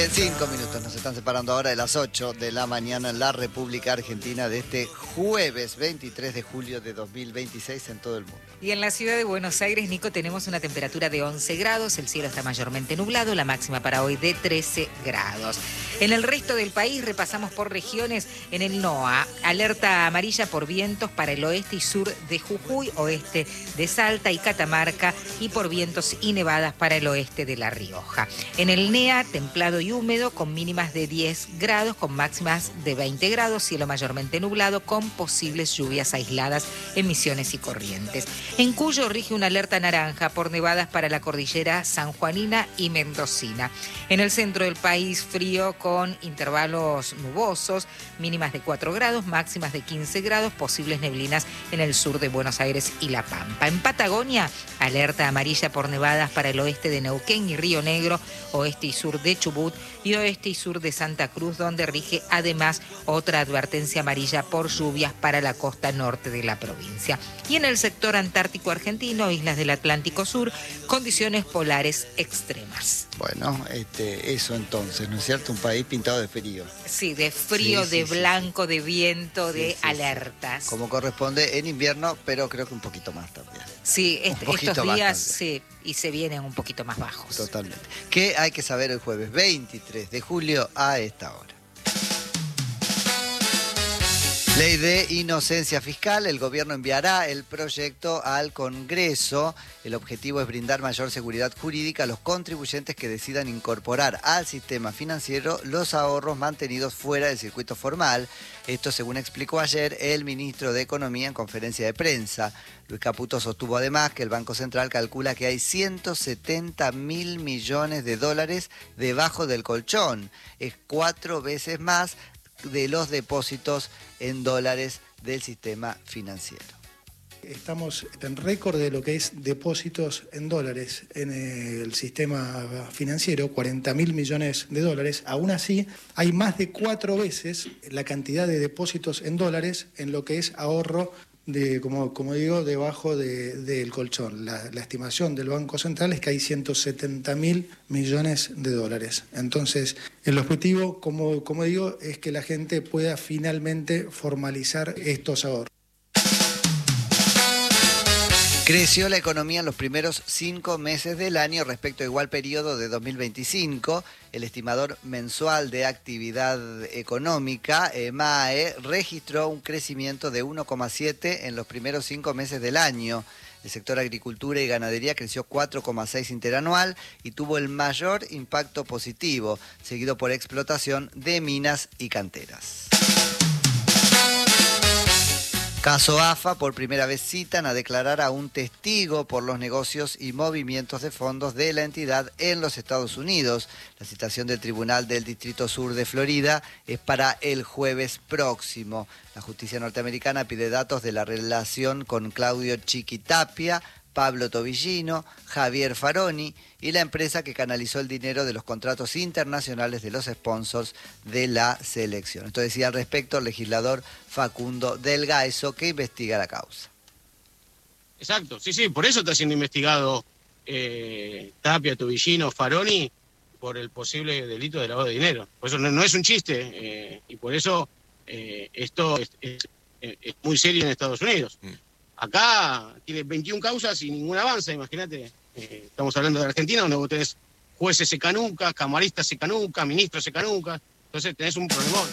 Bien, 5 minutos nos están separando ahora de las 8 de la mañana en la República Argentina de este jueves 23 de julio de 2026 en todo el mundo. Y en la ciudad de Buenos Aires, Nico, tenemos una temperatura de 11 grados, el cielo está mayormente nublado, la máxima para hoy de 13 grados. En el resto del país repasamos por regiones. En el NOA, alerta amarilla por vientos para el oeste y sur de Jujuy, oeste de Salta y Catamarca, y por vientos y nevadas para el oeste de La Rioja. En el NEA, templado y húmedo, con mínimas de 10 grados, con máximas de 20 grados, cielo mayormente nublado, con posibles lluvias aisladas en Misiones y Corrientes. En Cuyo rige una alerta naranja por nevadas para la cordillera sanjuanina y mendocina. En el centro del país, frío con intervalos nubosos, mínimas de 4 grados, máximas de 15 grados, posibles neblinas en el sur de Buenos Aires y La Pampa. En Patagonia, alerta amarilla por nevadas para el oeste de Neuquén y Río Negro, oeste y sur de Chubut y oeste y sur de Santa Cruz, donde rige además otra advertencia amarilla por lluvias para la costa norte de la provincia. Y en el sector antártico argentino, islas del Atlántico Sur, condiciones polares extremas. Bueno, eso entonces, ¿no es cierto? Un país pintado de frío. Sí, de frío, sí, de blanco, de viento, de alertas. Como corresponde en invierno, pero creo que un poquito más también. Sí, estos días bastante. sí, y se vienen un poquito más bajos. Totalmente. ¿Qué hay que saber el jueves 23 de julio a esta hora? Ley de inocencia fiscal. El gobierno enviará el proyecto al Congreso. El objetivo es brindar mayor seguridad jurídica a los contribuyentes que decidan incorporar al sistema financiero los ahorros mantenidos fuera del circuito formal. Esto según explicó ayer el ministro de Economía en conferencia de prensa. Luis Caputo sostuvo además que el Banco Central calcula que hay 170.000 millones de dólares debajo del colchón. Es 4 veces más de los depósitos en dólares del sistema financiero. Estamos en récord de lo que es depósitos en dólares en el sistema financiero, 40.000 millones de dólares. Aún así, hay más de 4 veces la cantidad de depósitos en dólares en lo que es ahorro como digo, debajo del colchón. La estimación del Banco Central es que hay 170.000 millones de dólares. Entonces, el objetivo, como digo, es que la gente pueda finalmente formalizar estos ahorros. Creció la economía en los primeros 5 meses del año respecto a igual periodo de 2025. El estimador mensual de actividad económica, MAE, registró un crecimiento de 1,7 en los primeros 5 meses del año. El sector agricultura y ganadería creció 4,6 interanual y tuvo el mayor impacto positivo, seguido por explotación de minas y canteras. Caso AFA, por primera vez citan a declarar a un testigo por los negocios y movimientos de fondos de la entidad en los Estados Unidos. La citación del Tribunal del Distrito Sur de Florida es para el jueves próximo. La justicia norteamericana pide datos de la relación con Claudio Chiquitapia, Pablo Tobillino, Javier Faroni y la empresa que canalizó el dinero de los contratos internacionales de los sponsors de la selección. Esto decía al respecto el legislador Facundo Del Gaeso, que investiga la causa. Exacto, sí, por eso está siendo investigado Tapia, Tobillino, Faroni, por el posible delito de lavado de dinero. Por eso no es un chiste, y por eso esto es muy serio en Estados Unidos. Acá tiene 21 causas y ningún avance, imagínate. Estamos hablando de Argentina, donde vos tenés jueces secanucas, camaristas secanucas, ministros secanucas, entonces tenés un problemón.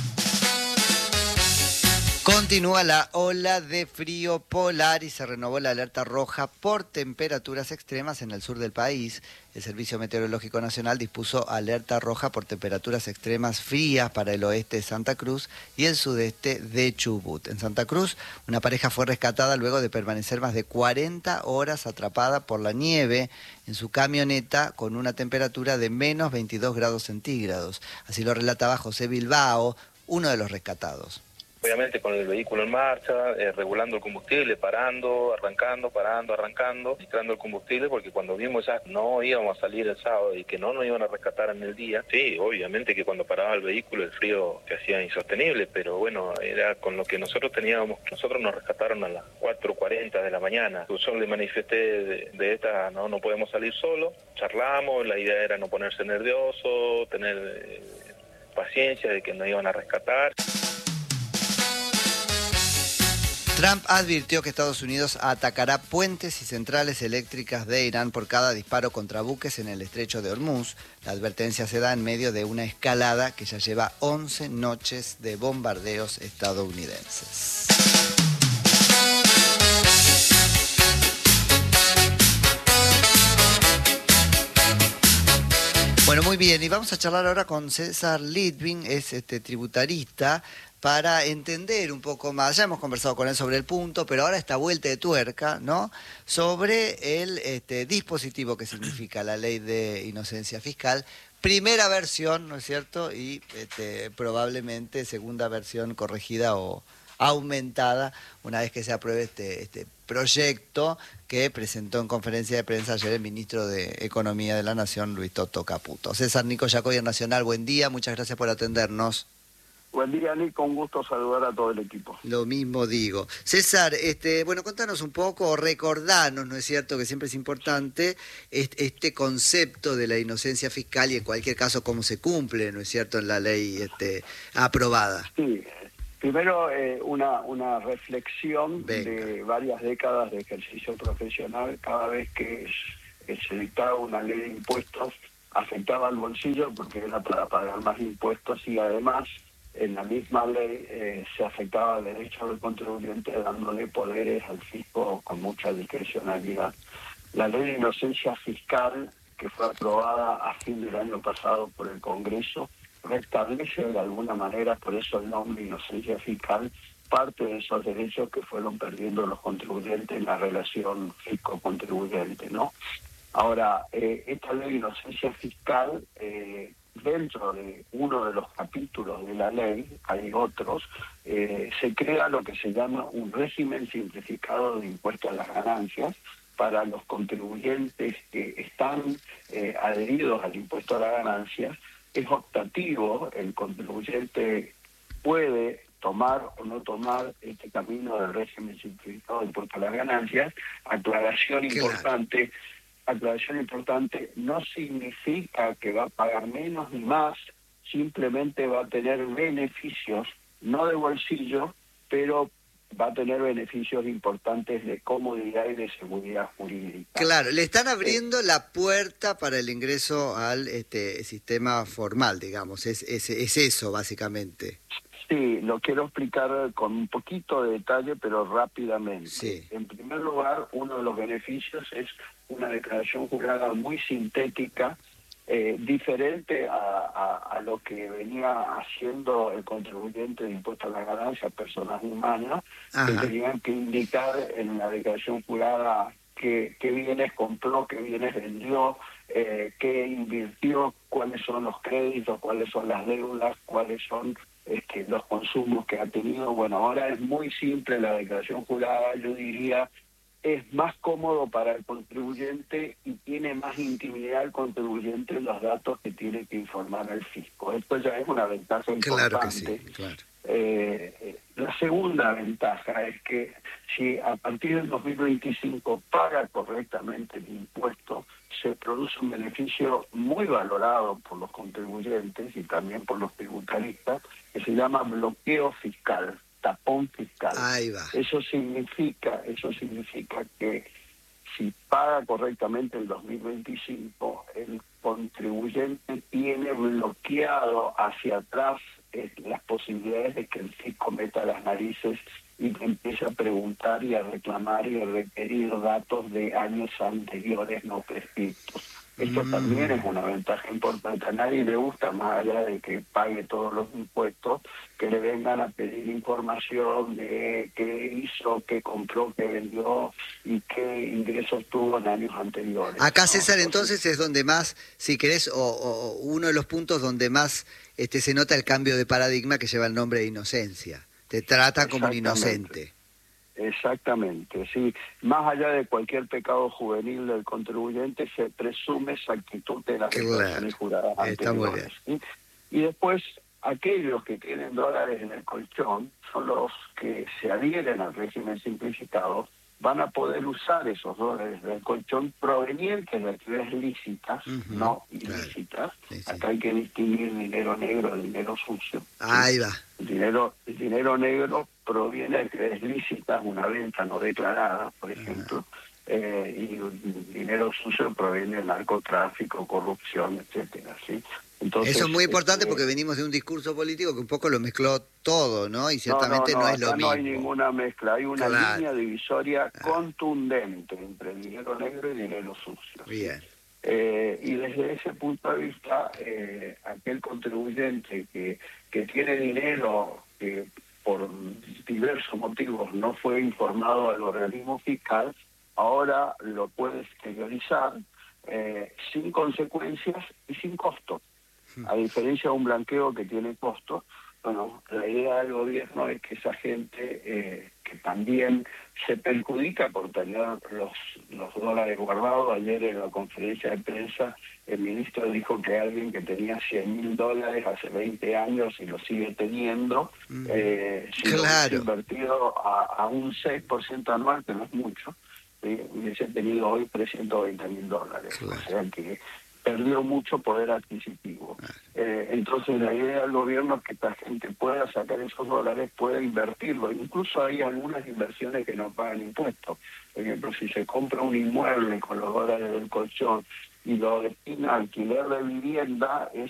Continúa la ola de frío polar y se renovó la alerta roja por temperaturas extremas en el sur del país. El Servicio Meteorológico Nacional dispuso alerta roja por temperaturas extremas frías para el oeste de Santa Cruz y el sudeste de Chubut. En Santa Cruz, una pareja fue rescatada luego de permanecer más de 40 horas atrapada por la nieve en su camioneta con una temperatura de menos 22 grados centígrados. Así lo relataba José Bilbao, uno de los rescatados. obviamente con el vehículo en marcha, regulando el combustible, parando, arrancando, registrando el combustible, porque cuando vimos ya no íbamos a salir el sábado y que no nos iban a rescatar en el día, sí, obviamente que cuando paraba el vehículo el frío se hacía insostenible, pero bueno, era con lo que nosotros teníamos. Nosotros nos rescataron a las 4:40 de la mañana. Yo le manifesté de esta, no podemos salir solo, charlamos, la idea era no ponerse nervioso, tener paciencia de que nos iban a rescatar. Trump advirtió que Estados Unidos atacará puentes y centrales eléctricas de Irán por cada disparo contra buques en el estrecho de Hormuz. La advertencia se da en medio de una escalada que ya lleva 11 noches de bombardeos estadounidenses. Bueno, muy bien, y vamos a charlar ahora con César Litvin, es tributarista, para entender un poco más. Ya hemos conversado con él sobre el punto, pero ahora esta vuelta de tuerca, ¿no?, sobre el dispositivo que significa la ley de inocencia fiscal. Primera versión, ¿no es cierto? Y probablemente segunda versión corregida o aumentada una vez que se apruebe este proyecto que presentó en conferencia de prensa ayer el ministro de Economía de la Nación, Luis Toto Caputo. César, Nico Jacobi, Nacional, buen día, muchas gracias por atendernos. Buen día, Nico, un gusto saludar a todo el equipo. Lo mismo digo. César, bueno, contanos un poco, o recordanos, ¿no es cierto?, que siempre es importante este concepto de la inocencia fiscal y en cualquier caso cómo se cumple, ¿no es cierto?, en la ley aprobada. Sí, primero una reflexión de varias décadas de ejercicio profesional. Cada vez que se dictaba una ley de impuestos afectaba al bolsillo porque era para pagar más impuestos, y además en la misma ley se afectaba el derecho del contribuyente dándole poderes al fisco con mucha discrecionalidad. La ley de inocencia fiscal, que fue aprobada a fin del año pasado por el Congreso, restablece de alguna manera, por eso el nombre inocencia fiscal, parte de esos derechos que fueron perdiendo los contribuyentes en la relación fisco-contribuyente, ¿no? Ahora, esta ley de inocencia fiscal, dentro de uno de los capítulos de la ley, hay otros, se crea lo que se llama un régimen simplificado de impuesto a las ganancias para los contribuyentes que están adheridos al impuesto a las ganancias. Es optativo, el contribuyente puede tomar o no tomar este camino del régimen simplificado de impuesto a las ganancias. Aclaración importante, no significa que va a pagar menos ni más, simplemente va a tener beneficios, no de bolsillo, pero va a tener beneficios importantes de comodidad y de seguridad jurídica. Claro, le están abriendo la puerta para el ingreso al sistema formal, digamos, es eso básicamente. Sí, lo quiero explicar con un poquito de detalle, pero rápidamente. Sí. En primer lugar, uno de los beneficios es una declaración jurada muy sintética, diferente a lo que venía haciendo el contribuyente de impuesto a la ganancia, personas humanas, que tenían que indicar en la declaración jurada qué bienes compró, qué bienes vendió, qué invirtió, cuáles son los créditos, cuáles son las deudas, cuáles son los consumos que ha tenido. Bueno, ahora es muy simple la declaración jurada, yo diría, es más cómodo para el contribuyente y tiene más intimidad el contribuyente en los datos que tiene que informar al fisco. Esto ya es una ventaja importante. Claro que sí, claro. La segunda ventaja es que si a partir del 2025 paga correctamente el impuesto, se produce un beneficio muy valorado por los contribuyentes y también por los tributaristas, que se llama bloqueo fiscal, tapón fiscal. Ahí va. Eso significa que si paga correctamente el 2025, el contribuyente tiene bloqueado hacia atrás las posibilidades de que el fisco meta las narices y empiece a preguntar y a reclamar y a requerir datos de años anteriores no prescritos. Esto también es una ventaja importante. A nadie le gusta, más allá de que pague todos los impuestos, que le vengan a pedir información de qué hizo, qué compró, qué vendió y qué ingresos tuvo en años anteriores. Acá, César, entonces es donde más, si querés, o uno de los puntos donde más se nota el cambio de paradigma que lleva el nombre de inocencia, Te tratan como un inocente. Exactamente, sí. Más allá de cualquier pecado juvenil del contribuyente, se presume exactitud de las declaraciones juradas anteriores, ¿sí? Y después, aquellos que tienen dólares en el colchón son los que se adhieren al régimen simplificado, van a poder usar esos dólares del colchón provenientes de actividades lícitas, no ilícitas. Sí, sí. Acá hay que distinguir dinero negro de dinero sucio. Ahí va. El dinero negro proviene de actividades lícitas, una venta no declarada, por ejemplo, y el dinero sucio proviene del narcotráfico, corrupción, etcétera, ¿sí? Entonces, eso es muy importante porque venimos de un discurso político que un poco lo mezcló todo, ¿no? Y ciertamente no es lo mismo. No hay ninguna mezcla, hay una línea divisoria contundente entre dinero negro y dinero sucio. Bien. Y desde ese punto de vista, aquel contribuyente que tiene dinero que por diversos motivos no fue informado al organismo fiscal, ahora lo puede exteriorizar sin consecuencias y sin costo. A diferencia de un blanqueo que tiene costo, bueno, la idea del gobierno es que esa gente que también se perjudica por tener los dólares guardados. Ayer en la conferencia de prensa el ministro dijo que alguien que tenía $100.000 hace 20 años y lo sigue teniendo, si lo hubiese invertido a un 6% anual, que no es mucho, hubiese tenido hoy $320.000. O sea que perdió mucho poder adquisitivo. Entonces la idea del gobierno es que esta gente pueda sacar esos dólares, pueda invertirlo. Incluso hay algunas inversiones que no pagan impuestos. Por ejemplo, si se compra un inmueble con los dólares del colchón y lo destina a alquiler de vivienda, es